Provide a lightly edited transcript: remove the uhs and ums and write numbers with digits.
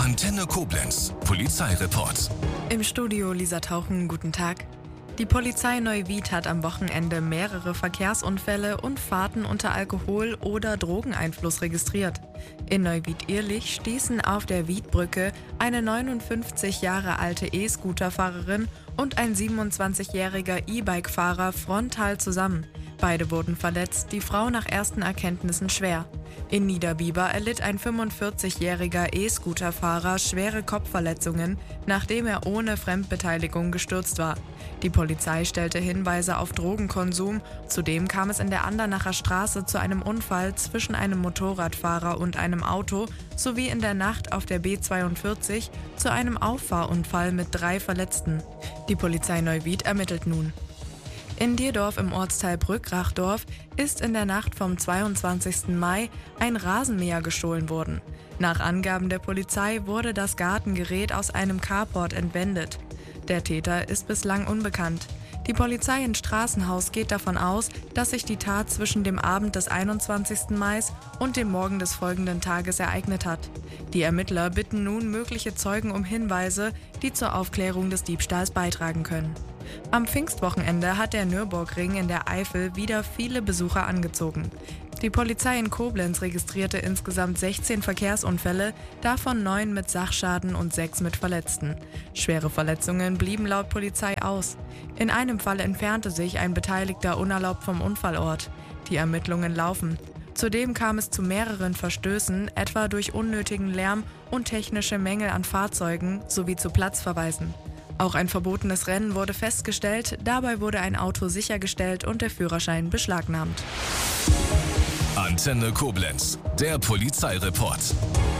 Antenne Koblenz, Polizeireport. Im Studio Lisa Tauchen, guten Tag. Die Polizei Neuwied hat am Wochenende mehrere Verkehrsunfälle und Fahrten unter Alkohol- oder Drogeneinfluss registriert. In Neuwied-Irlich stießen auf der Wiedbrücke eine 59 Jahre alte E-Scooter-Fahrerin und ein 27-jähriger E-Bike-Fahrer frontal zusammen. Beide wurden verletzt, die Frau nach ersten Erkenntnissen schwer. In Niederbiber erlitt ein 45-jähriger E-Scooter-Fahrer schwere Kopfverletzungen, nachdem er ohne Fremdbeteiligung gestürzt war. Die Polizei stellte Hinweise auf Drogenkonsum. Zudem kam es in der Andernacher Straße zu einem Unfall zwischen einem Motorradfahrer und einem Auto sowie in der Nacht auf der B42 zu einem Auffahrunfall mit 3 Verletzten. Die Polizei Neuwied ermittelt nun. In Dierdorf im Ortsteil Brückrachdorf ist in der Nacht vom 22. Mai ein Rasenmäher gestohlen worden. Nach Angaben der Polizei wurde das Gartengerät aus einem Carport entwendet. Der Täter ist bislang unbekannt. Die Polizei in Straßenhaus geht davon aus, dass sich die Tat zwischen dem Abend des 21. Mai und dem Morgen des folgenden Tages ereignet hat. Die Ermittler bitten nun mögliche Zeugen um Hinweise, die zur Aufklärung des Diebstahls beitragen können. Am Pfingstwochenende hat der Nürburgring in der Eifel wieder viele Besucher angezogen. Die Polizei in Koblenz registrierte insgesamt 16 Verkehrsunfälle, davon 9 mit Sachschaden und 6 mit Verletzten. Schwere Verletzungen blieben laut Polizei aus. In einem Fall entfernte sich ein Beteiligter unerlaubt vom Unfallort. Die Ermittlungen laufen. Zudem kam es zu mehreren Verstößen, etwa durch unnötigen Lärm und technische Mängel an Fahrzeugen sowie zu Platzverweisen. Auch ein verbotenes Rennen wurde festgestellt, dabei wurde ein Auto sichergestellt und der Führerschein beschlagnahmt. Antenne Koblenz, der Polizeireport.